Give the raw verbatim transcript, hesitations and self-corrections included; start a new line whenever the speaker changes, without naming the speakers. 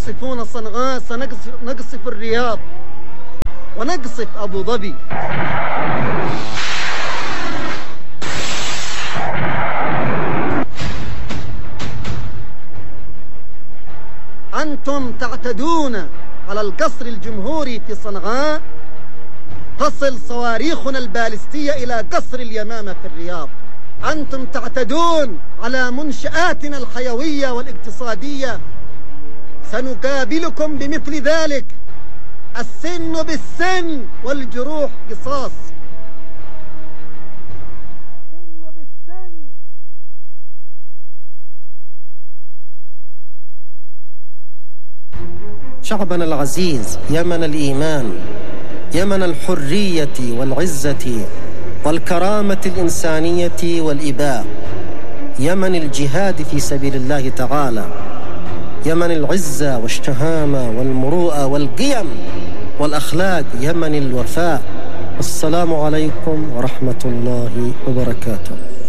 يقصفون صنعاء سنقصف الرياض ونقصف أبو ظبي. أنتم تعتدون على القصر الجمهوري في صنعاء، تصل صواريخنا البالستية إلى قصر اليمامة في الرياض. أنتم تعتدون على منشآتنا الحيوية والاقتصادية، سنقابلكم بمثل ذلك. السن بالسن والجروح قصاص.
شعبنا العزيز، يمن الإيمان، يمن الحرية والعزة والكرامة الإنسانية والإباء، يمن الجهاد في سبيل الله تعالى، يمن العزة والشهامة والمروءة والقيم والأخلاق، يمن الوفاء. السلام عليكم ورحمة الله وبركاته.